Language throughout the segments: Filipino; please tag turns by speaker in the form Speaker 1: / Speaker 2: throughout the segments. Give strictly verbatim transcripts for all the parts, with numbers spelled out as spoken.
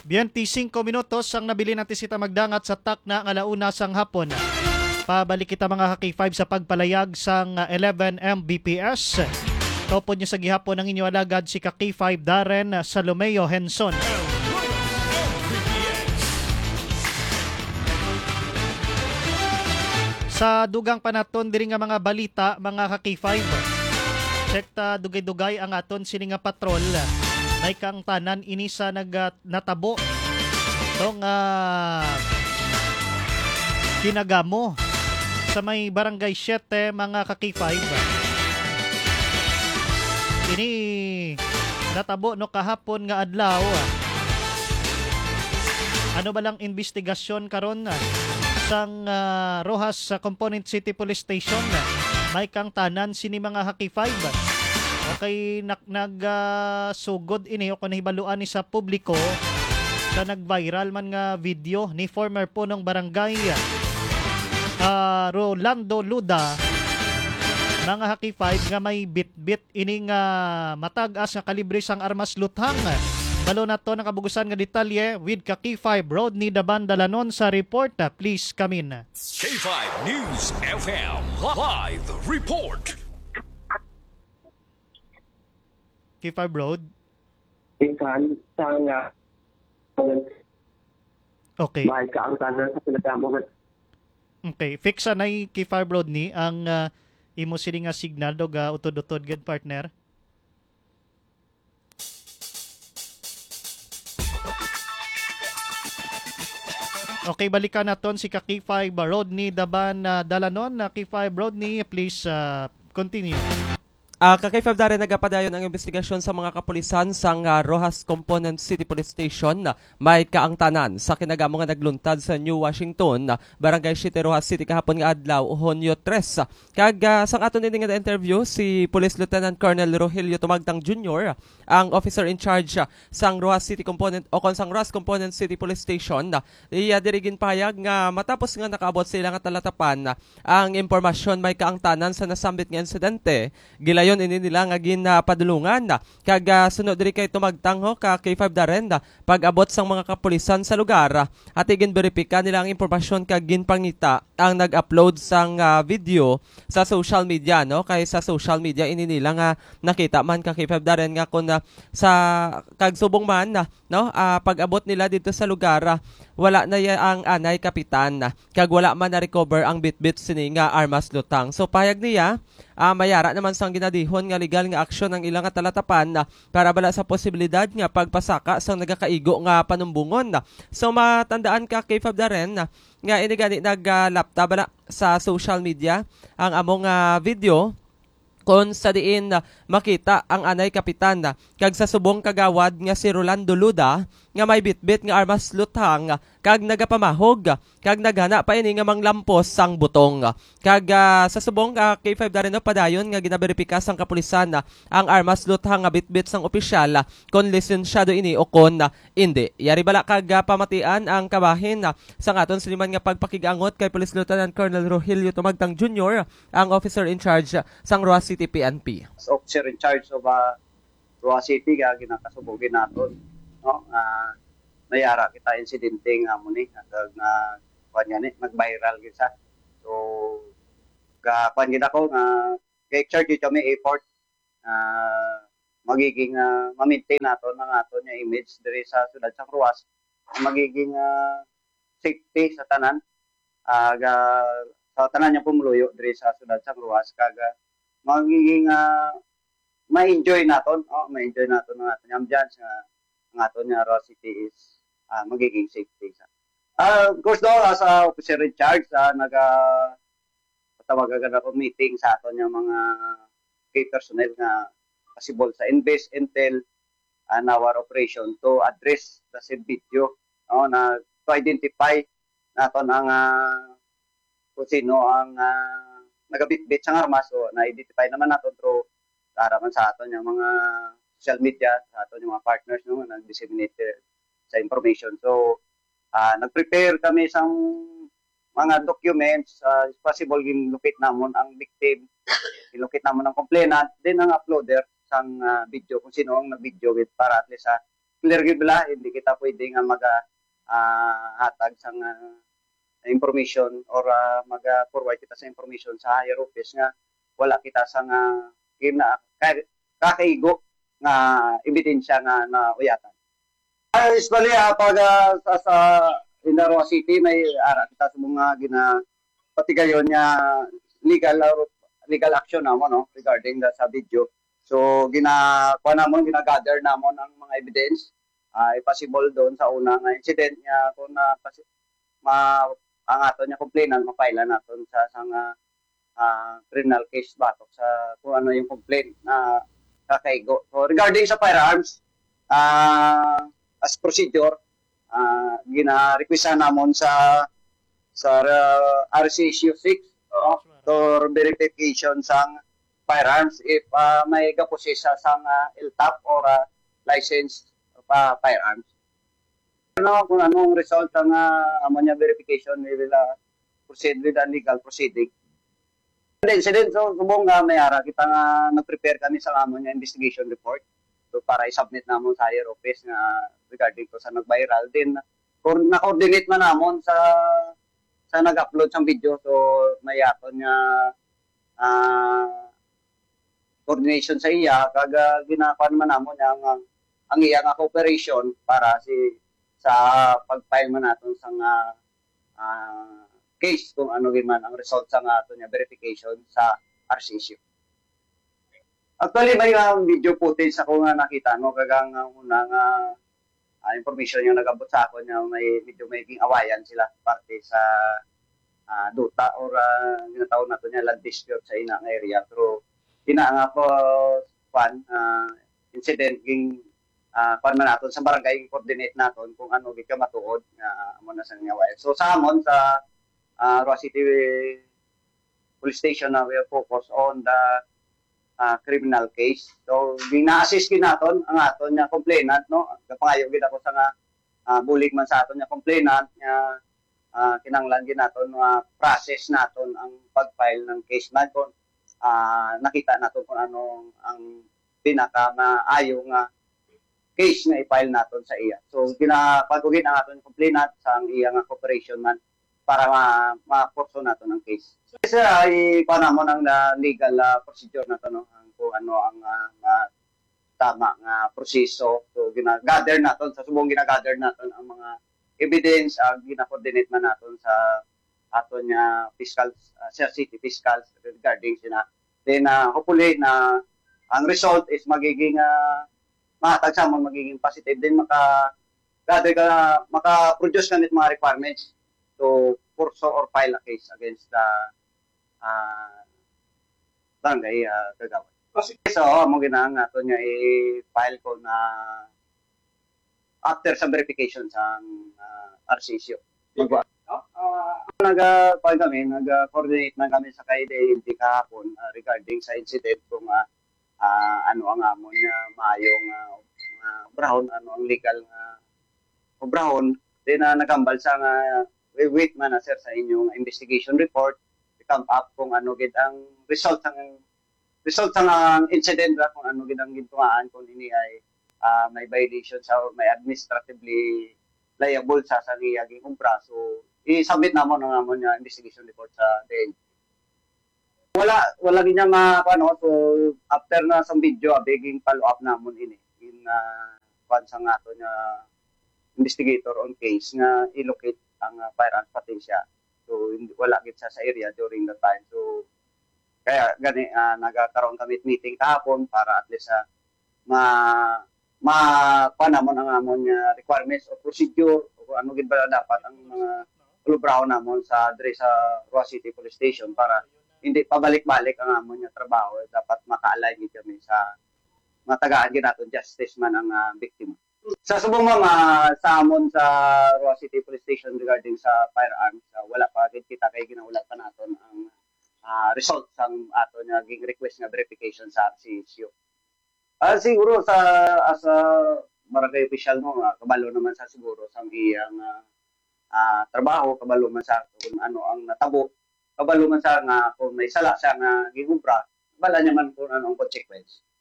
Speaker 1: twenty-five minutos ang nabili natin sita magdangat sa tak na ang alauna sang hapon. Pabalik kita mga ka-K five sa pagpalayag sang eleven M B P S. Topod nyo sa gihapon ng inyo alagad si ka-K five Darren Salomeo Henson. Sa dugang panaton diri nga mga balita mga ka-K five. Check ta dugay-dugay ang aton sini nga patrol. May kang tanan ini sa nag natabo tong uh, kinagamo sa may barangay seven mga ka-K five. Ini natabo no kahapon nga adlaw. Ano ba lang investigasyon karon sang uh, Rojas sa Component City Police Station? May kang tanan sini mga ka-K five. Okay, nag, nag uh, sugod ini o kanahibaluan ni sa publiko sa nag-viral man nga video ni former punong barangay uh, Rolando Luda mga ka-K five nga may bit-bit ining uh, matag-as nga kalibre sang armas luthang. Balo na to ng kabugusan nga detalye with ka-K five Rodney Daban Dalanon sa report. Please come in.
Speaker 2: K five News F M Live Report.
Speaker 1: K five Road.
Speaker 3: Insan, tanga.
Speaker 1: Okay.
Speaker 3: Mahal ka ang tanan sa pinagamo.
Speaker 1: Okay. Fixa na yung K five Road ni ang uh, imo sili nga signal dog uh, utod-utod gid partner. Okay, balikan naton si ka-K five Rodney Daban uh, Dalanon. Uh, K five Rodney, please uh, continue.
Speaker 4: Uh, ka-K five Darren nagapadayon ang investigasyon sa mga kapulisan sang uh, Rojas Component City Police Station na uh, may kaangtanan sa kinagamo nga nagluntad sa New Washington, uh, Barangay City, Rojas City kahapon nga adlaw Hunyo three. Uh, kag uh, sang aton din nga interview si Police Lieutenant Colonel Rogelio Tumagtang Junior, uh, ang officer in charge uh, sang Rojas City Component o kon sang Rojas Component City Police Station. Uh, iya dirigin payag nga matapos nga nakaabot sila nga talatapan uh, ang impormasyon may kaangtanan sa nasambit nga insidente. Gilay yon ini nila nga ginapadulungan na kag uh, sunod diri kay tumagtang ho ka K five Darren na pag-abot sang mga kapulisan sa lugar at igin beripika nila ang impormasyon kag ginpangita ang nag-upload sang uh, video sa social media no kay sa social media ini nila nga nakita man ka K five Darren nga kun uh, sa kag subong man na no uh, pag-abot nila dito sa lugar uh, wala na ya ang anay kapitan na kag wala man na recover ang bitbit sini nga armas lutang. So payag niya uh, mayara naman sang ginadihon nga legal nga aksyon ang ilang nga talatapan na para bala sa posibilidad nga pagpasaka sang nagakaigo nga panumbungon na. So matandaan ka K five Darren na nga ini gani nag-lapta uh, bala sa social media ang among uh, video kon sa diin uh, makita ang anay kapitan na kag sa subong kagawad nga si Rolando Luda nga may bitbit nga armas luthang kag nagapamahog kag naghana pa ini nga manglampos sang butong kag uh, sa subong uh, K five Darren no padayon nga ginaberipika sang kapulisan uh, ang armas luthang nga bitbit sang opisyal uh, kon lisensyado ini o kon uh, hindi yari bala kag uh, pamatian ang kabahin uh, sang aton siliman nga pagpakigangot kay Police Lieutenant Colonel Rogelio Tumagtang Junior, ang officer in charge uh, sang Rojas City P N P.
Speaker 3: Officer in charge of uh, Rojas City nga ginakasubugin naton no uh, nayara kita insidente nga mo ni kag na kanya ni nag-viral gid sa so ka kwan gid ako nga kay charge gid kami effort uh, magiging uh, ma-maintain naton ang aton nga image diri sa siyudad sa Rojas magiging uh, safety sa tanan uh, ga, sa tanan nga pumuluyo diri sa siyudad sa Rojas kag uh, magiging uh, ma-enjoy naton oh ma-enjoy naton ang aton ambiance nga ang aton nga Rojas City is uh, magiging safety sa uh, of course though as a officer in charge uh, naga patawag agad ako meeting sa aton nga mga key personnel nga possible sa Invest Intel and our operation to address the said video no na to identify naton ang uh, kung sino ang uh, nagabitbit sa armas so na-identify naman naton through karaman sa aton yung mga social media, sa aton yung mga partners no, nag-disseminate sa information. So, uh, nag-prepare kami sa mga documents, uh, if possible, ginlukit namon ang victim, ginlukit namon ang complainant, then ang uploader sang uh, video, kung sino ang nag-video with para at least uh, clear gid bala, hindi kita pwede nga mag ah, hatag sa nga information or ah, mag-forward kita sa information sa higher office nga wala kita sa nga gina ka- kakaigo nga ebidensya nga na uyatan. Ay, usually, ah, pag ah, sa, sa Indarwa City, may ara kita sa mga gina patigayon nga legal or legal action namo no regarding the sa video. So gina kuha namon gina-gather namon ang mga evidence ay possible doon sa una nga incident nga kung na kasi ma ang ato niya complainant mapailan naton sa sang ah, criminal case batok sa kung ano yung complaint na kakaigo. So regarding sa firearms, ah as procedure, ah gina-requestan namon sa sa uh, R C issue six no, for verification sang firearms if uh, may kaposes sa sang uh, L T A P or uh, license pa firearms. Ano kung anong result ng uh, amo niya verification, we will uh, proceed with the legal proceeding. The incident, so subong nga may ara kita nga nag-prepare kami sa amo niya investigation report. So para i-submit namon sa higher office nga regarding to sa nag-viral din or na-coordinate man namon sa sa nag-upload sang video, so may aton nga ah, coordination sa iya kag uh, ginapan man namon ang ang, ang iya nga cooperation para si sa pag-file man naton sang uh, uh, case kung ano gid man ang result sa nga aton nga verification sa R C issue. Actually may uh, video footage ako nga nakita no kagang uh, unang uh, uh, information yung nag-abot sa ako niya may medyo making awayan sila parte sa uh, duta or uh, ginatawag nato niya land dispute sa inang area pero ina nga po pan uh, incident ging uh, pan man naton sa barangay coordinate naton kung ano gid ka matuod nga uh, amo na sa nga awayan. So sa amon sa uh, Roa City Police Station na we are focused on the uh, criminal case. So, gina-assist kin naton ang aton nga complainant, no? Kapangayo gid ako sa nga uh, bulig man sa aton nga complainant nga uh, kinanglan gid naton nga uh, process naton ang pag-file ng case man kung uh, nakita naton kung anong ang pinaka maayo nga case nga i-file naton sa iya. So, ginapagugin ang aton complainant sa ang iya nga cooperation man para ma ma-porso naton ang case. So, isa ay paano mo ng uh, legal uh, procedure nato no ang kung ano ang uh, uh, tama nga proseso. So gina-gather naton sa subong gina-gather naton ang mga evidence uh, gina-coordinate man naton sa aton nga fiscal uh, sa city fiscals regarding sina. Then uh, hopefully na ang result is magiging uh, mahatag sa mga magiging positive din maka gather ka maka-produce ka nit mga requirements to pursue or file a case against the uh, barangay uh, kagawad. So, mo ginang ato niya i-file ko na after sa verification sa uh, R C issue. Magwa. No? Uh, nag-file kami, nag-coordinate na kami sa K D N T kahapon uh, regarding sa incident kung uh, uh, ano ang amon niya maayong uh, uh, brown, ano ang legal nga uh, brown. Then uh, nagambal sa nga uh, we wait man na sir sa inyong investigation report to come up kung ano gid ang result ng result ng incident ra kung ano gid ang gintuhaan kung ini ay uh, may violation sa or may administratively liable sa sa giyaging kumpra. So i-submit namon ang amon nga investigation report sa D N T. Wala wala ginya ma ano so after na sa video abiging follow up namon ini in uh, kwan sa ngato nga investigator on case nga i-locate ang uh, firearms pati siya. So hindi, wala gid sa sa area during the time. So kaya gani uh, nagakaroon kami meeting kahapon para at least uh, ma ma panamon ang amon nga requirements o procedure o kung ano gid ba dapat ang mga kulubraho namon sa dre sa Roa City Police Station para hindi pabalik-balik ang amon nga trabaho. Dapat maka-align gid kami sa matagaan gid naton justice man ang uh, biktima. Sa subong mga sa amon sa Roa City Police Station regarding sa firearms, uh, wala pa gid kita kay ginaulat pa naton ang uh, result sang ato nga ging request nga verification sa R C issue. Ah uh, siguro sa as a barangay official mo uh, kabalo naman sa siguro sang iyang uh, uh, trabaho, kabalo man sa kung ano ang natabo, kabalo man sa nga kung may sala siya nga gigumpra, bala niya man kung ano ang consequence.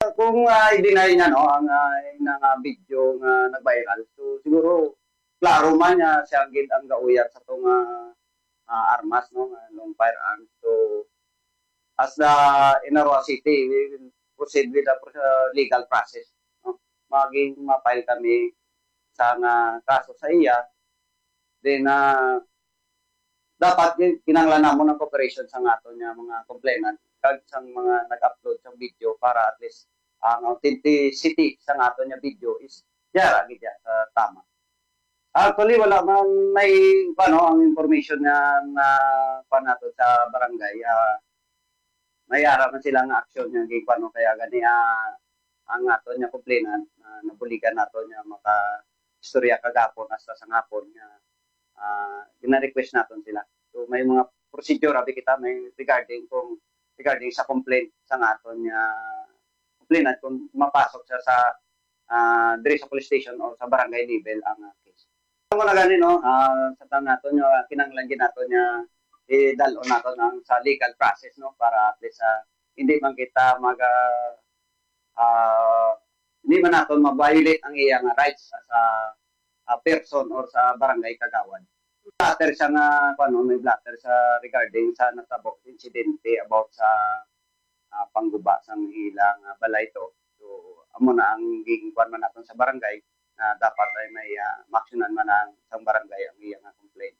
Speaker 3: Kung uh, i-deny niya no, ang uh, ng uh, video nga nag-viral, so siguro klaro man niya siya gid ang gauyar sa tong uh, uh, armas no, ng firearms. So as the Inaroa City, we will proceed with the uh, legal process. No? Maging ma-file kami sa uh, kaso sa iya. Then uh, dapat kinanglan namo ng cooperation sa ato niya mga complainant kag sang mga nag-upload sa video para at least ang authenticity sa ato niya video is yara gid sa tama. Actually wala man may ano ang information niya na pa nato sa barangay uh, mayara man sila nga action niya kay paano kaya gani uh, ang ato niya complainant uh, nabuligan nato niya maka istorya kagapon hasta sa ngapon nga uh, gina-request naton sila. So may mga procedure abi kita may regarding kung regarding sa complaint sa naton niya complainant kung mapasok siya sa uh, dire sa police station o sa barangay level ang uh, case. Mo na gani no uh, sa tan naton niya kinanglan gid naton niya i-dalon naton ang sa legal process no para at least uh, hindi man kita mag uh, uh, hindi man naton ma-violate ang iyang rights as a, a person or sa barangay kagawad. Blatter siya nga, ano, may blatter sa regarding sa natabo insidente about sa uh, pangguba sa ilang uh, balay to. So, amo na ang gingkuan man natin sa barangay na dapat ay may uh, maksyonan man ang isang barangay ang iyang uh, complaint.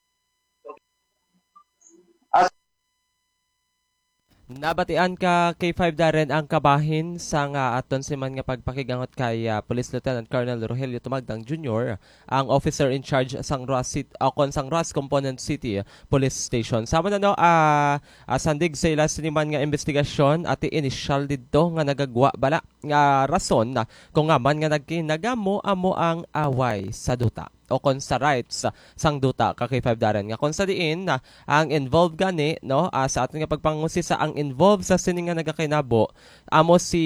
Speaker 4: Nabatian ka K five Darren ang kabahin sa nga aton si man nga pagpakigangot kay uh, Police Lieutenant Colonel Rogelio Tumagdang Junior, ang officer in charge sang Roas City, uh, kon sang Roas Component City uh, Police Station. Sama na no uh, uh, sandig sa ila siniman nga investigasyon at initial didto nga nagagwa bala nga rason na uh, kung nga man nga nagkinagamo amo ang away sa duta o kon sa rights uh, sang duta ka K five Darren nga kon sa diin uh, ang involved gani no uh, sa aton nga pagpangusi sa ang involved sa sini nga nagakinabo amo si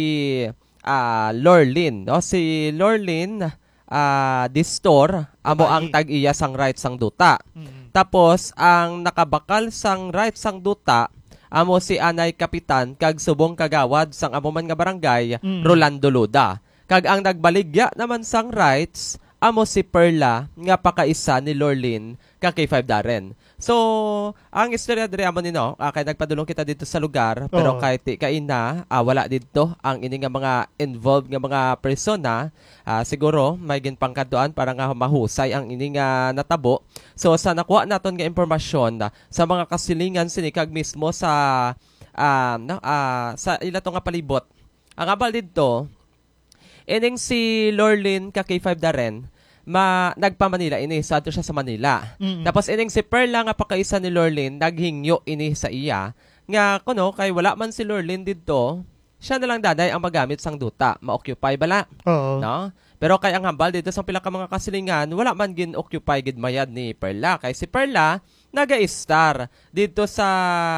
Speaker 4: uh, Lorlin no si Lorlin uh, Distor amo ang tag-iya sang rights sang duta. Mm-hmm. Tapos ang nakabakal sang rights sang duta amo si Anay Kapitan kag subong kagawad sang amo man nga barangay mm-hmm. Rolando Luda. Kag ang nagbaligya naman sang rights amo si Perla nga pakaisa ni Lorlin ka K five Darren. So, ang istorya diri amo nino, uh, kay nagpadulong kita dito sa lugar, pero oh. Kay ti kaina, uh, wala dito ang ini nga mga involved nga mga persona, uh, siguro may ginpangkaduan para nga mahusay ang ini nga natabo. So, sa nakuha naton nga impormasyon uh, sa mga kasilingan sinikag mismo sa uh, no, uh, sa ila to nga palibot. Ang abal dito, ining si Lorlin ka K five Darren, ma nagpa-Manila ini sa ato siya sa Manila. Mm-hmm. Tapos ining si Perla nga pakaisa ni Lorlin naghingyo ini sa iya nga kuno kay wala man si Lorlin didto, siya na lang daday ang magamit sang duta, ma-occupy bala.
Speaker 1: Oo.
Speaker 4: No? Pero kay ang hambal dito sa pila ka mga kasilingan, wala man gin occupy gid mayad ni Perla kay si Perla naga-star dito sa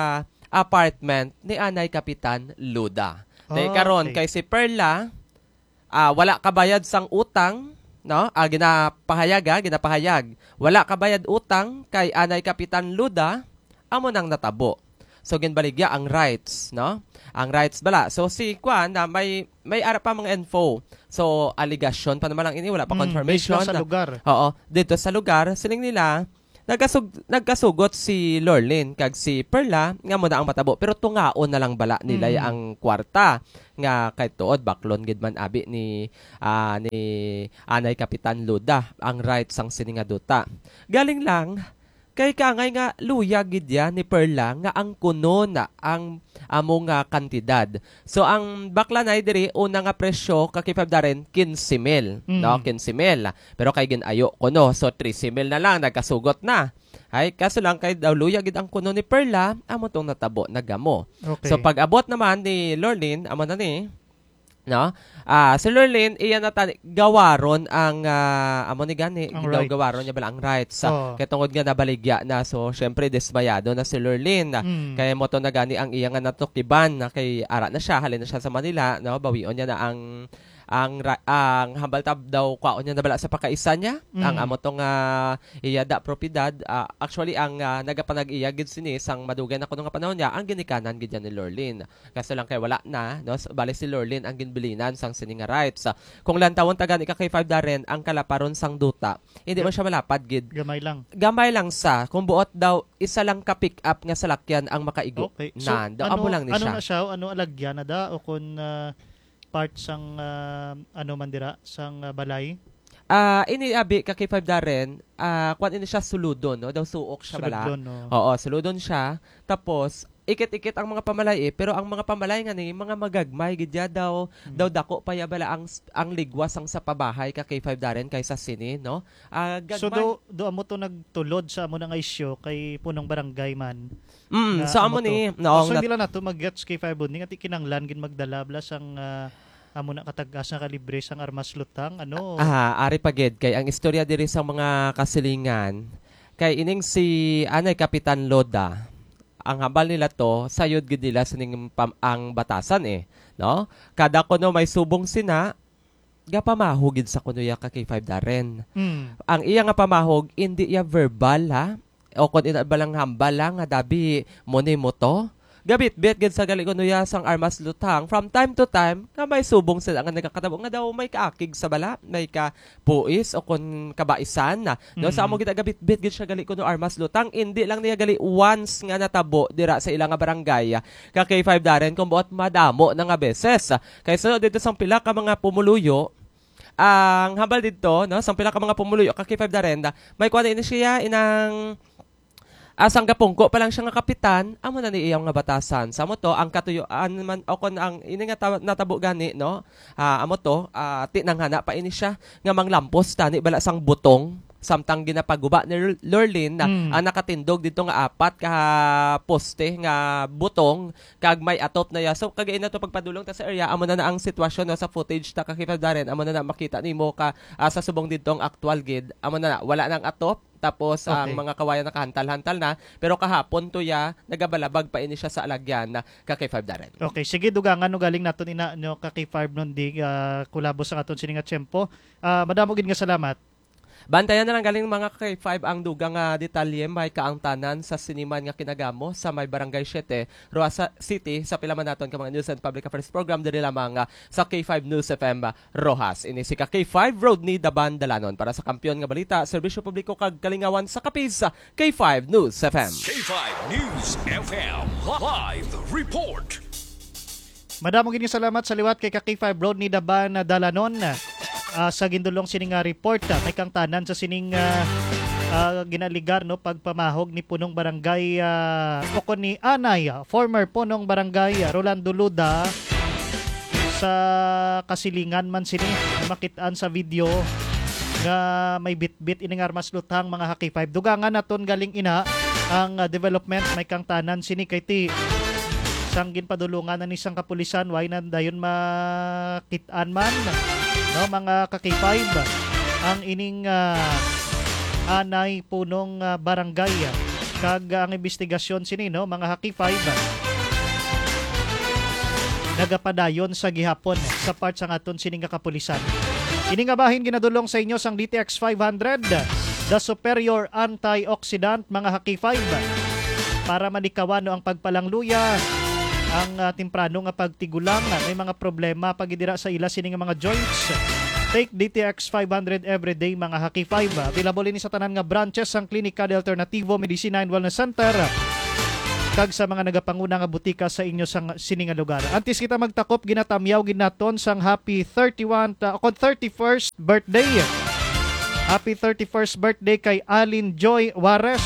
Speaker 4: apartment ni Anay Kapitan Luda. Oh, Dahil karon okay. Kay si Perla Uh, wala kabayad sang utang, no? Ah, ginapahayag, ah, ginapahayag. Wala kabayad utang kay Anay Kapitan Luda, amo nang natabo. So ginbaligya ang rights, no? Ang rights bala. So si Kwan na may may ara pa mga info. So allegation pa naman lang ini, wala pa confirmation.
Speaker 1: Mm, sa lugar.
Speaker 4: Oo, dito sa lugar siling nila Nagkasug, nagkasugot si Lorlin kag si Perla nga mo na ang matabo pero tungaon na lang bala nila mm. ang kwarta nga kay tuod baklon gid man abi ni uh, ni Anay Kapitan Luda ang rights sang sini nga duta. Galing lang kay kangay nga luya gid ya ni Perla nga ang kuno na ang amo nga kantidad. So ang bakla na diri una nga presyo ka K five Darren quince mil, mm. no, quince mil. Pero kay ginayo kuno so thirty mil na lang nagkasugot na. Ay kaso lang kay daw luya gid ang kuno ni Perla amo tong natabo nagamo. Okay. So pag abot naman ni Lorlin amo na ni no? Ah, si Lorlin iyan na tani, gawaron ang uh, amo ni gani daw right. Gawaron niya bala ang rights. Oh. Kay tungod nga nabaligya na so syempre dismayado na si Lorlin. Mm. Kay mo to na gani ang iya nga natukiban na kay ara na siya halin na siya sa Manila, no? Bawion niya na ang ang ra- ang hambal tab daw kwaon niya nabala sa pakaisa niya
Speaker 1: Mm.
Speaker 4: ang amo tong uh, iyada propiedad ah, actually ang uh, nagapanag-iya gid sini sang madugay na kuno nga panahon niya ang ginikanan gid yan ni Lorlin kaso lang kay wala na no bali si Lorlin ang ginbilinan sang sini nga rights. Ah, kung lantawon tagan ika kay five Darren ang kalaparon sang duta hindi man siya malapad gid
Speaker 1: Gamay lang.
Speaker 4: gamay lang sa kung buot daw isa lang ka pick up nga salakyan ang makaigo
Speaker 1: Okay. So,
Speaker 4: na daw
Speaker 1: ano,
Speaker 4: amo lang ni
Speaker 1: ano
Speaker 4: siya.
Speaker 1: na siya? Ano alagyan na da? O kung ah, part sang ah, ano mandira? Sang ah, balay?
Speaker 4: Ah, ini abi ka kay five Darren, ah kwan ini siya suludon, no? Daw suok siya bala.
Speaker 1: Sulod doon, no?
Speaker 4: Oo, suludon siya. Tapos ikit-ikit ang mga pamalay eh, pero ang mga pamalay nga ni mga magagmay gidya daw
Speaker 1: Hmm.
Speaker 4: daw dako pa ya bala ang ang ligwas ang sa pabahay ka kay five Darren kaysa sini, no? Ah gagmay.
Speaker 1: So do do amo to nagtulod sa amo nga isyo kay punong barangay man.
Speaker 4: mm,
Speaker 1: na
Speaker 4: sa
Speaker 1: amo
Speaker 4: amo ni,
Speaker 1: to.
Speaker 4: no,
Speaker 1: so
Speaker 4: na-
Speaker 1: hindi lang nato mag-gets kay five ni nga ti kinanglan gid magdala bla sang ah, amo na katagas nga kalibre sang armas lutang ano.
Speaker 4: Ah, ari pagid kay ang istorya diri sa mga kasilingan kay ining si anay Kapitan Loda. Ang hambal nila to sayod gid nila sining pam, ang batasan eh, no? Kada kuno may subong sina gapamahog gid sa kuno ya ka kay five Darren.
Speaker 1: Mm.
Speaker 4: Ang iya nga pamahog hindi ya verbal ha o kun ina balang hambal lang nga dabi mo ni mo to. Gabit-bit gid sa gali kuno ya sang armas lutang from time to time nga may subong sila nga nagakatabo nga daw may kaakig sa bala, may ka puis o kun kabaisan na. No
Speaker 1: Mm.
Speaker 4: sa amo kita gabit-bit gid siya gali kuno armas lutang, hindi lang niya gali once nga natabo dira sa ilang nga barangay ka kay five Darren kung buot madamo na nga beses. Kay sunod dito sang pila ka mga pumuluyo ang hambal dito, no, sang pila ka mga pumuluyo ka kay five Darren, may kuha ini siya inang asang gapungko pa lang siya nga kapitan, amo na ni iyang nga batasan. Sa mo to, ang katuyuan man o kon ang ini nga taw- natabo gani, no? Ah, amo to, ah, tinanghana pa ini siya nga manglampos tani bala sang butong samtang ginapaguba ni Lorlin na
Speaker 1: Mm.
Speaker 4: ang nakatindog dito nga apat ka poste nga butong kag may atop na ya. So kagay na to pagpadulong ta sa area amo na na ang sitwasyon no, sa footage ta kakita Darren amo na na makita nimo ka ah, sa subong ditong actual gid amo na na wala nang atop tapos ang
Speaker 1: Okay.
Speaker 4: mga kawayan nakahantal-hantal na pero kahapon to ya nagabalabag pa ini siya sa alagyan na ka kay five Darren.
Speaker 1: Okay, sige dugangan no galing naton ina no ka kay five nun di ah, kulabo sa aton sini nga tiyempo. Ah, madamo gid nga salamat.
Speaker 4: Bantayan na lang galing mga kay five ang dugang nga detalye may kaangtanan sa siniman nga kinagamo sa may barangay siete, Roasa City sa pilaman naton ka mga News and Public Affairs Program diri lamang nga sa K five News F M Rojas. Ini si ka K five Rodney Daban Dalanon para sa kampiyon nga balita, serbisyo publiko kag kalingawan sa kapis sa K five News F M.
Speaker 2: K five News F M Live Report.
Speaker 1: Madamo gid nga salamat sa liwat kay ka K five Rodney Daban na Dalanon. Ah, sa gindulong sining nga report ah, may kang tanan sa sining ah, ah, ginaligar no pagpamahog ni punong barangay uh, o kon ni Anay, ah, former punong barangay ah, Rolando Luda sa kasilingan man sini makitaan sa video nga may bit-bit ining armas lutang mga K five. Dugangan naton galing ina ang ah, development may kang tanan sini kay ti sang ginpadulungan na ni sang kapulisan way na dayon makitaan man no mga ka K five ang ining ah, anay punong ah, barangay ah, kag ang investigasyon sini no mga K five nagapadayon sa gihapon eh, sa part sang aton sining nga kapulisan. Ini nga bahin ginadulong sa inyo sang D T X five hundred, the superior antioxidant mga K five para malikawan no ang pagpalangluya ang uh, timprano nga pagtigulang uh, may mga problema pagidira sa ila sini nga mga joints. Take D T X five hundred every day mga K five. Available ini sa tanan nga branches sang Klinika de Alternativo Medicina and Wellness Center kag sa mga nagapanguna nga butika sa inyo sang sini nga lugar. Antes kita magtakop ginatamyaw ginaton sang happy thirty-one uh, o thirty-first birthday. Happy thirty-first birthday kay Alin Joy Juarez.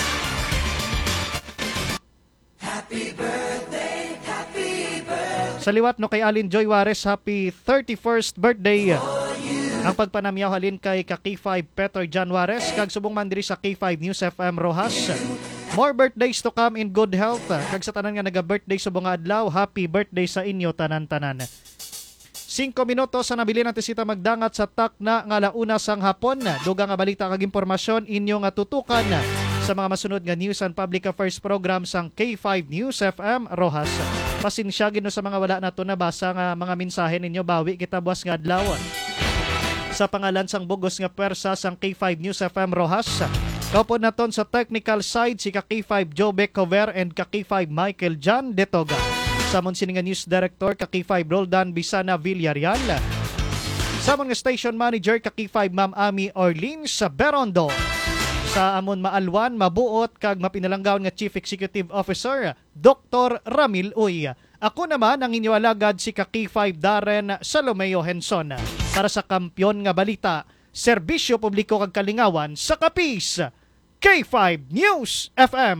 Speaker 1: Sa liwat no kay Alin Joy Juarez, happy thirty-first birthday. Ang pagpanamyaw halin kay ka K five Peter John Juarez kag subong man diri sa K five News F M Rojas. More birthdays to come in good health. Kag sa tanan nga naga-birthday subong nga adlaw, happy birthday sa inyo tanan-tanan. Cinco minutos sa nabili natin sita magdangat sa takna nga launa sang hapon. Dugang nga balita kag impormasyon inyo nga tutukan sa mga masunod nga news and public affairs program sang K five News F M Rojas. Pasensya gino sa mga wala nato nabasa nga mga mensahe ninyo, bawi kita buwas nga adlaw. Sa pangalan sang bugos nga pwersa sang K five News F M Rojas, kaupod naton sa technical side si ka K five Joe Becover and ka K five Michael John Detoga. Samon sini nga news director ka K five Roldan Bisana Villarreal. Samon nga station manager ka K five Ma'am Ami Orleans Berondo. Sa amon maalwan, mabuot kag mapinalanggaon nga Chief Executive Officer Doctor Ramil Uy. Ako naman ang inyo alagad si ka K five Darren Salomeo Henson para sa kampyon nga balita, serbisyo publiko kag kalingawan sa Kapis. K five News F M.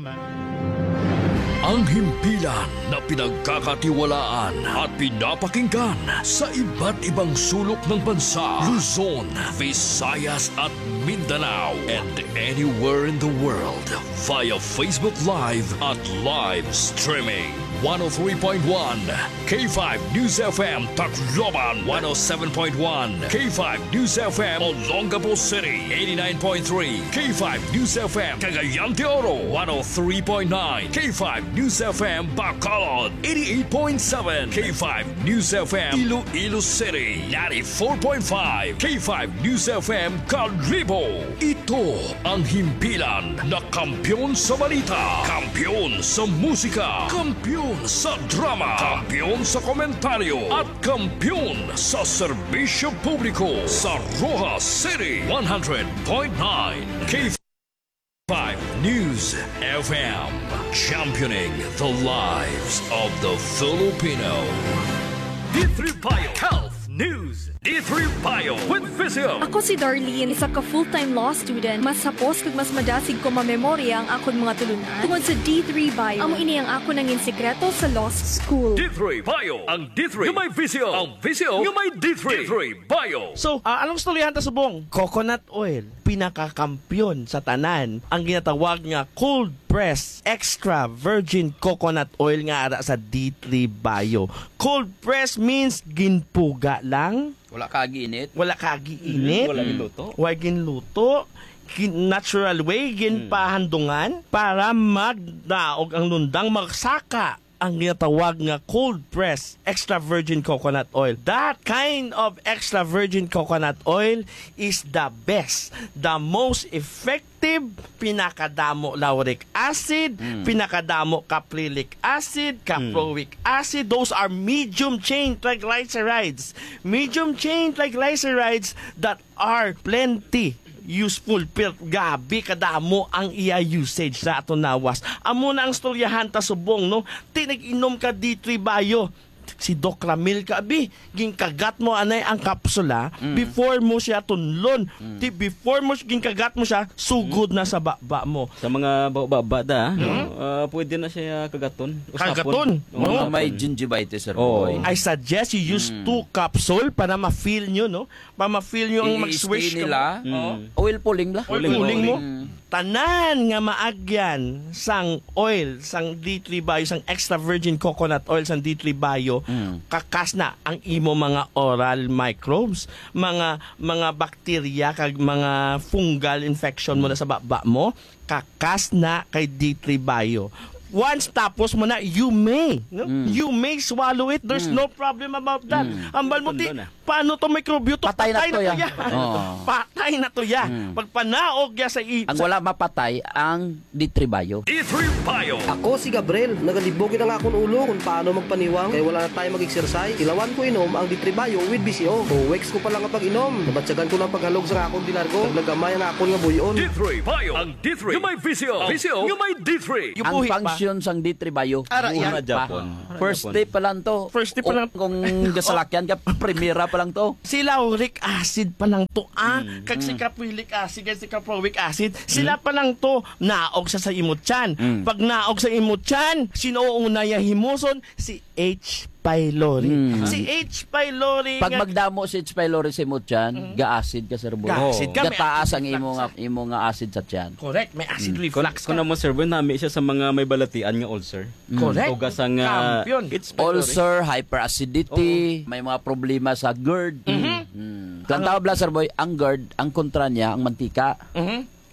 Speaker 2: Ang himpilan na pinagkakatiwalaan at pinapakinggan sa iba't ibang sulok ng bansa, Luzon, Visayas at Mindanao, and anywhere in the world via Facebook Live at live streaming. one oh three point one K five News F M Tacloban, one oh seven point one K five News F M Olongapo City, eighty-nine point three K five News F M Cagayan de Oro, one oh three point nine K five News F M Bacolod, eighty-eight point seven K five News F M Iloilo City, ninety-four point five K five News F M Calibo. Ito ang himpilan na kampyon sa balita, kampyon sa musika, kampyon sa drama, kampyon sa komentaryo, at kampyon sa serbisyo publiko sa Rojas City, one hundred point nine K five News F M, championing the lives of the Filipino. D three Bio Health News. D three Bio with Visio.
Speaker 5: Ako si Darlene, isa ka full-time law student. Mas hapos kag mas madasig ko mamemorya ang akon mga tulunan tungod sa D three Bio. Amo ini ang ako nangin sekreto sa law school.
Speaker 2: D three Bio. Ang D three yung may Visio. Ang Visio yung may D three. D three Bio.
Speaker 6: So, ah, anong storyahan ta subong? Coconut oil, pinakakampyon sa tanan. Ang ginatawag nga cold press extra virgin coconut oil nga ara sa D three Bio. Cold press means ginpuga lang,
Speaker 7: Wala kagiinit.
Speaker 6: wala kagiinit,
Speaker 7: Wala giluto.
Speaker 6: wala ginluto, gin- natural way, ginpahandungan para magdaog ang lundang magsaka ang ginatawag nga cold press extra virgin coconut oil. That kind of extra virgin coconut oil is the best, the most effective, pinakadamo lauric acid, pinakadamo caprylic acid, caproic acid. Those are medium chain triglycerides. Medium chain triglycerides that are plenty useful, pero gabi kadamo ang iya usage sa ato nawas. Amo na ang storyahan ta subong, no? Tinag-inom ka D three Bio. Si Doc Ramil ka, abi, ginkagat mo anay ang kapsula before mo siya tunlon. Ti before mo ginkagat mo siya, sugod na sa baba mo.
Speaker 8: Sa mga babada, no? Ah, pwede na siya kagaton. Usapon.
Speaker 6: Kagaton?
Speaker 7: Mga
Speaker 6: No?
Speaker 7: may gingivitis, sir
Speaker 8: Oo.
Speaker 7: boy.
Speaker 6: I suggest you use two capsule para ma-feel nyo, no? Para ma-feel nyo ang mag-swish
Speaker 7: I-stay nila.
Speaker 6: Mm.
Speaker 7: Oil pulling la.
Speaker 6: Oil pulling mo. Tanan nga maagyan sang oil, sang D three Bio, sang extra virgin coconut oil, sang D three Bio, kakas na ang imo mga oral microbes, mga mga bakterya kag mga fungal infection mo na sa baba mo, kakas na kay D three Bio. Once tapos mo na, you may, no? You may swallow it. There's no problem about that. Ambal mo di,
Speaker 8: Tondo na.
Speaker 6: paano to microbio to?
Speaker 7: Patay na to ya.
Speaker 6: ya.
Speaker 7: Oo.
Speaker 6: Patay na to ya. Pag panaog ya sa i-
Speaker 7: Ang wala mapatay, ang D three Bio.
Speaker 2: D three Bio.
Speaker 9: Ako si Gabriel, nagalibogin ang akong ulo kung paano magpaniwang kaya wala na tayo mag-exercise. Ilawan ko inom ang D three Bio with B C O. Kung weeks ko pa lang kapag inom, nabatsagan ko ng paghalog sa akong dilargo, naglagamay ang akong nga buyon.
Speaker 2: D three Bio. Ang D three yung may Visio. Visio yung may D three.
Speaker 6: Yung
Speaker 7: Ang
Speaker 6: buhit pa.
Speaker 7: function sang D three Bio.
Speaker 6: Ara,
Speaker 7: buhay
Speaker 6: yan.
Speaker 7: pa.
Speaker 8: Japon.
Speaker 7: First day pa lang to.
Speaker 6: First day pa lang.
Speaker 7: O, kung gasalakyan ka, primera pa lang to.
Speaker 6: Si lauric acid pa lang to, ah. Kag si caprylic acid, kag si caproic acid, sila pa lang to, naog sa sa imutyan. Pag naog sa imutyan, sino ang unaya himuson? Si H. pylori. Si H. pylori
Speaker 7: Pag
Speaker 6: nga-
Speaker 7: magdamo si H. pylori sa imong tiyan, ga-acid ka, sir boy.
Speaker 6: Ga-acid ka, may
Speaker 7: Gataas
Speaker 6: acid
Speaker 7: ang imo nga, imo nga acid sa tiyan.
Speaker 6: Correct, may acid
Speaker 8: Kung,
Speaker 6: reflux
Speaker 8: kung
Speaker 6: ka.
Speaker 8: naman sir, boy, nami siya sa mga may balatian nga ulcer.
Speaker 6: Correct.
Speaker 8: Tugas ang uh,
Speaker 6: Kampiyon.
Speaker 8: H. pylori.
Speaker 7: Ulcer, hyperacidity, may mga problema sa GERD. Mm. Kantaw bla, sir boy, ang GERD, ang kontra niya, ang mantika.
Speaker 6: Mhm.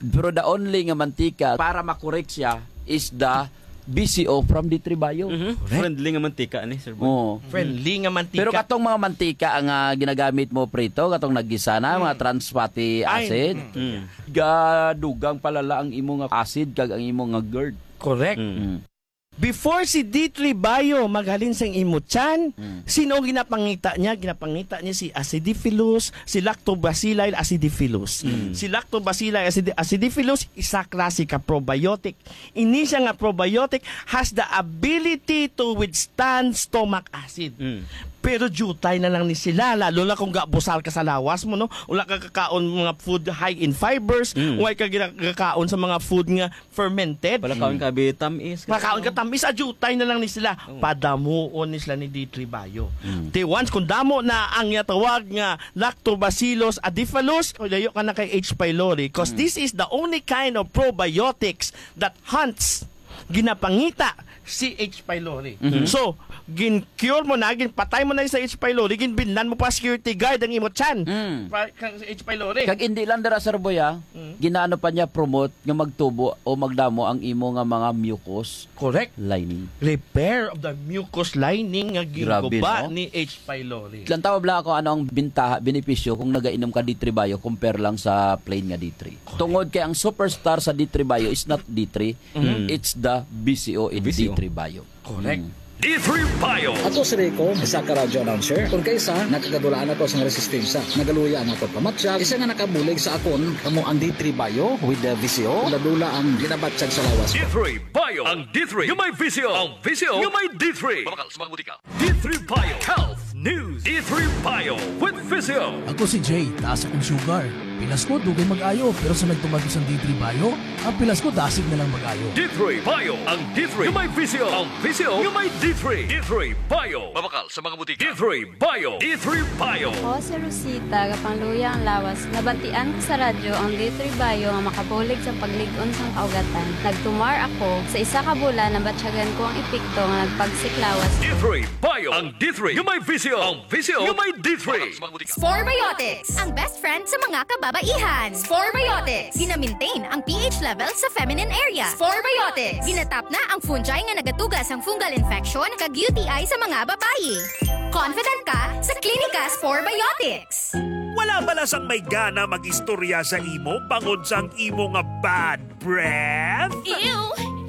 Speaker 7: Pero the only nga mantika para makorek siya is the B C O from D three Bio.
Speaker 8: Mhm. Friendly nga mantika ni Sir Boy.
Speaker 7: Oo.
Speaker 6: Friendly nga mantika.
Speaker 7: Pero katong mga mantika ang ah, ginagamit mo prito, katong naggisa na, mga trans fatty
Speaker 6: Ay,
Speaker 7: acid,
Speaker 8: Mm.
Speaker 7: gadugang palala ang imo nga acid kag ang imo nga GERD.
Speaker 6: Correct.
Speaker 7: Mm.
Speaker 6: Before si D three Bio maghalin sa imutsan,
Speaker 7: Mm.
Speaker 6: sino ang ginapangita niya? Ginapangita niya si Acidifilus, si Lactobacilli acidifilus. Si Lactobacilli acid- acidifilus, isa klase ka probiotic. Ini siya nga probiotic has the ability to withstand stomach acid.
Speaker 8: Mm.
Speaker 6: Pero jutay na lang ni sila, lalo na kung gabusal ka sa lawas mo, no? Wala ka kakaon mga food high in fibers,
Speaker 8: Mm.
Speaker 6: wala ka kakaon sa mga food nga fermented.
Speaker 8: Pala kaon ka bitam is.
Speaker 6: Makaon ka tamis, ajutay na lang ni sila. Padamuon ni sila ni D three Bio. Di once, kung damo na ang yatawag nga Lactobacillus acidifilus, o layo ka na kay H. pylori. Because this is the only kind of probiotics that hunts, ginapangita si H. pylori. So, gin-cure mo na, ginpatay mo na sa H. pylori, ginbinlan mo pa security guard ang imot chan.
Speaker 7: Mm.
Speaker 6: Pa, kang H. pylori.
Speaker 7: Kag hindi lang dara Sir Boy, ah, ginaano pa niya promote nga magtubo o magdamo ang imo nga mga mucus
Speaker 6: Correct.
Speaker 7: lining.
Speaker 6: Repair of the mucous lining nga
Speaker 7: Grabe,
Speaker 6: giguba
Speaker 7: no?
Speaker 6: ni H. pylori.
Speaker 7: Ilan tawag lang ako ano ang bintaha, benepisyo kung nagainom ka D three Bio compare lang sa plain nga D three. Tungod kay ang superstar sa D three Bio is not D three, it's the B C O in
Speaker 8: B C O.
Speaker 7: D three Bio.
Speaker 6: Correct.
Speaker 2: D three Bio.
Speaker 10: Ako si Rico, isa ka radyo announcer. Kung kaysa, nakagadulaan ako sa resistensya. Nagaluya ang ako pamatsyag. Isa nga nakabulig sa akon, kamo ang D three Bio with the V C O. Ladula ang ginabatsyag sa lawas
Speaker 2: D
Speaker 10: ko.
Speaker 2: three Bio. Ang D three yung may V C O. Ang V C O yung may D three. Babakal sa mga butika. D three Bio. Health News. D three Bio with V C O.
Speaker 11: Ako si Jay, taas akong sugar. Pilas ko, dugay mag-ayo. Pero sa nagtumagos ang D three Bio, ang pilas ko dasig na lang mag-ayo.
Speaker 2: D three Bio. Ang D three yung may V C O. Ang V C O yung may D three. D three Bio. Babakal sa mga butika. D three Bio. D three Bio.
Speaker 12: Ako si Rosita, kapangluya ang lawas. Nabantian ko sa radyo ang D three Bio nga makabulig sa pagligon sang kaugatan. Nagtumar ako sa isa ka bulan na batsyagan ko ang epekto nga nagpagsik lawas.
Speaker 2: D three Bio. Ang D three yung may V C O. Ang V C O yung may D three.
Speaker 13: Sporebiotics, ang best friend sa mga kababaihan. Sporebiotics, gina-maintain ang pH level sa feminine area. Sporebiotics, ginatap na ang fungi nga nagatugas ang fungal infection kag U T I sa mga babayi. Confident ka sa Klinika Sporebiotics.
Speaker 14: Wala bala sang may gana mag-istorya sa imo bangod sang imo nga bad breath?
Speaker 13: Ew!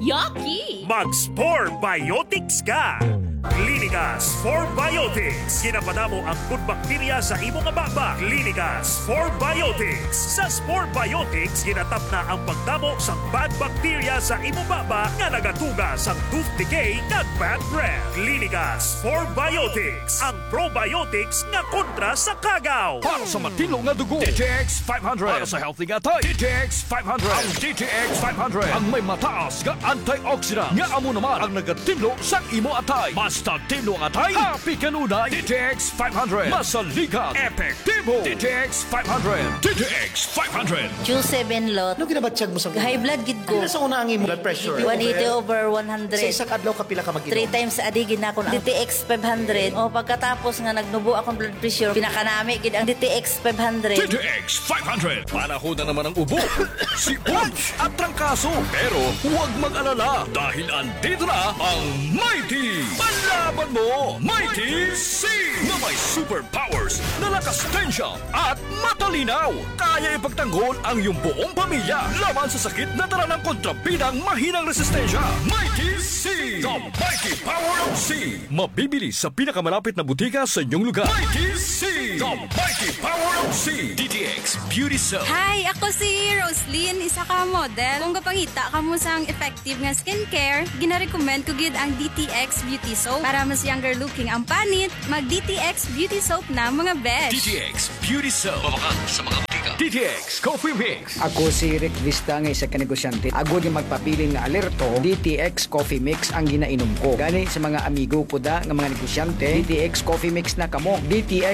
Speaker 13: Yucky!
Speaker 14: Mag-Sporebiotics ka! Klinika Sporebiotics. Ginapanamo ang good bacteria sa imo nga baba. Klinika Sporebiotics. Sa Sporebiotics, ginatap na ang pagdamo sa bad bacteria sa imo baba nga nagatuga sa tooth decay kag bad breath. Klinika Sporebiotics. Ang probiotics nga kontra sa kagaw.
Speaker 2: Para sa matino nga dugo, D T X five hundred. Para sa healthy nga tayo, D T X five hundred. Ang D T X five hundred ang may mataas nga antioxidant nga amo naman ang nagatinlo sa imo atay. Basta tinlo ang atay, happy kanunay. D T X five hundred. Masaligan, epektibo. D T X five hundred. D T X five hundred.
Speaker 15: Q seven lot.
Speaker 16: Ano ginabatsyag mo sa
Speaker 15: High blood gid ko.
Speaker 16: Ano sa una ang imo blood pressure?
Speaker 15: one eighty over one hundred.
Speaker 16: Sa isang adlaw ka pila ka mag-inom?
Speaker 15: Three times a day gid na ako ang D T X five hundred. O pagkatapos nga nagnubo akong blood pressure, pinakanami gid ang D T X five hundred.
Speaker 2: D T X five hundred. Panahon na naman ang ubo, sipon at trangkaso. Pero huwag mag-alala dahil andito na ang Mighty. Panlaban mo, Mighty C! Na may superpowers na lakas tensya at matalinaw. Kaya ipagtanggol ang iyong buong pamilya laban sa sakit na dala ng kontrabidang mahinang resistensya. Mighty C! The Mighty Power of C! Mabibili sa pinakamalapit na butika sa inyong lugar. Mighty C! The Mighty Power of C! D T X Beauty Soap.
Speaker 17: Hi, ako si Roslyn, isa ka model. Kung kapangita ka mo sang effective nga skincare, gina-recommend ko gid ang D T X Beauty Soap. Para mas younger looking ang panit, mag-D T X Beauty Soap na mga besh.
Speaker 2: D T X Beauty Soap. Mabakan sa mga butika. D T X Coffee Mix.
Speaker 18: Ako si Rick Vista nga isa ka negosyante. Agod yung magpapiling nga alerto, D T X Coffee Mix ang ginainom ko. Gani sa mga amigo ko da nga mga negosyante, D T X Coffee Mix na kamo. D T X Coffee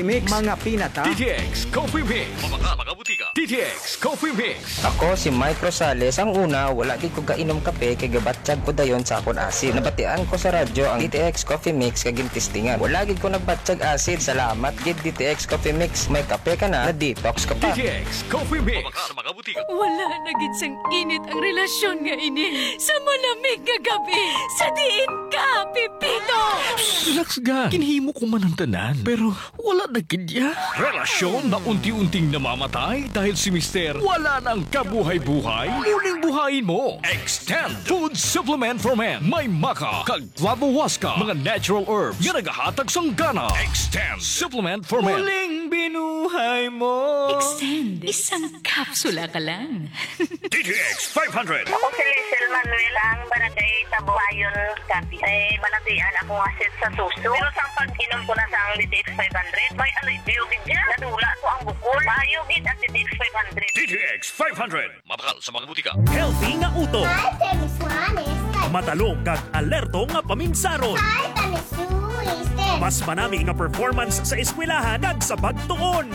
Speaker 18: Mix, mga pinata.
Speaker 2: D T X Coffee Mix. Mga mga butika. D T X Coffee Mix.
Speaker 19: Ako si Mike Rosales. Ang una, wala gid ko kainom kape kay gabatsyag ko dayon sa akon acid. Nabatian ko sa radyo ang D T X Coffee Mix kag gintistingan. Wala gid ko nagbatsyag acid. Salamat gid D T X Coffee Mix. May kape ka na, na-detox ka pa.
Speaker 2: D T X Coffee Mix. Mga mga butika.
Speaker 20: Wala na gid sang init ang relasyon nga ini sa malamig nga gabi. Sa diin ka, Pipito!
Speaker 2: Relax ga. Kinhimo ko man ang tanan. Pero wala na kidya. Relasyon na unti-unting namamatay dahil si Mister wala nang kabuhay-buhay. Muling buhayin mo. Extend Food Supplement for Men. May maka, kag flavowaska, mga natural herbs nga nagahatag sang gana. Extend Supplement for Men.
Speaker 20: Muling binuhay mo. Extend. Isang kapsula ka lang.
Speaker 14: D T X five hundred.
Speaker 21: Ako si Lizel Manuel, ang barangay Tabuayon, Capi. Eh, balatian ako asit sa suso. Pero sa pag-inom ko na sa ang D T X five hundred, may alibyo gid dyan. Nadula ko ang bukol. Mayo gid ang D T X five hundred.
Speaker 14: D T X five hundred.
Speaker 2: Mabakal sa mga butika.
Speaker 14: Healthy nga uto. Matalong kag alerto nga paminsaron. Mas manami nga performance sa eskwelahan kag sa pagtuon.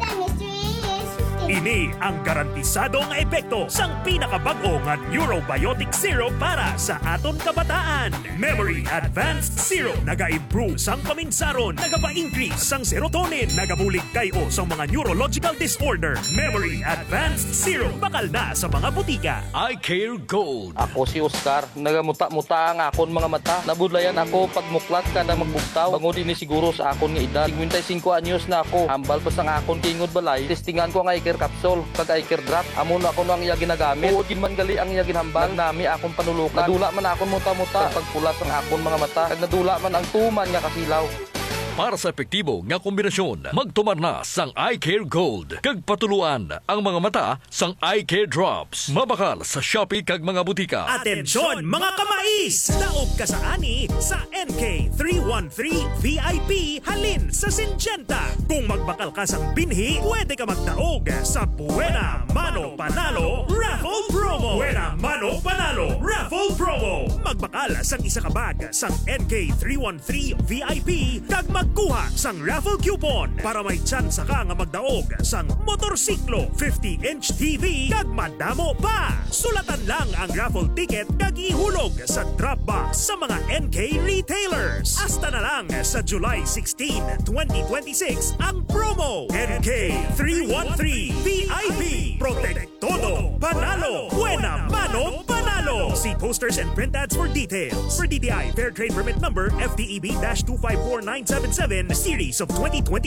Speaker 14: Ini ang garantisado nga epekto sang pinakabag-o nga Neurobiotic Zero para sa aton kabataan. Memory Advanced Zero naga-improve sang paminsaron, nagapa-increase sang serotonin, nagabulig kayo sa mga neurological disorder. Memory Advanced Zero bakal na sa mga butika.
Speaker 2: I Care Gold.
Speaker 22: Ako si Oscar, nagamuta-muta ang akon mga mata. Nabudlayan ako pagmuklat ka na magbugtaw. Bangod ini siguro sa akon nga edad. fifty-five anyos na ako. Hambal pa sang akon kingod balay. Testingan ko ang I Care capsule kag I Care drop. Amo na ako no ang iya ginagamit. Uod gid man gali ang iya ginhambal. Nami akon panulukan. Nadula man akon muta-muta. Pagpulas ang akon mga mata. Kag nadula man ang tuman nga kasilaw.
Speaker 2: Para sa epektibo nga kombinasyon, magtumar na sang I Care Gold. Kag patuluan ang mga mata sang I Care Drops. Mabakal sa Shopee kag mga butika.
Speaker 14: Atensyon mga kamais! Daog ka sa ani sa N K three thirteen V I P halin sa Syngenta. Kung magbakal ka sang binhi, pwede ka magdaog sa Buena Mano Panalo Raffle Promo. Buena Mano Panalo Raffle Promo. Magbakal sang isa ka bag sang N K three thirteen V I P kag magkuha sang raffle coupon para may tsansa ka nga magdaog sang motorsiklo, fifty inch T V kag madamo pa. Sulatan lang ang raffle ticket kag ihulog sa drop box sa mga N K retailers. Hasta na lang sa July sixteenth, twenty twenty-six ang promo. N K three thirteen V I P. Protect todo. Panalo. Buena Mano Panalo. See posters and print ads for details. For D T I Fair Trade Permit Number F T E B two five four nine seven seven Series of twenty twenty-six.